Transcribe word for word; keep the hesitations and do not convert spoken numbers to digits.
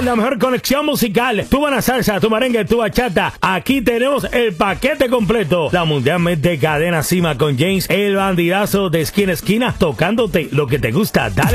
con la mejor conexión musical. Tu buena salsa, tu merengue, tu bachata. Aquí tenemos el paquete completo. La mundialmente cadena Cima con James, el bandidazo de esquina a esquina, tocándote lo que te gusta. Dale.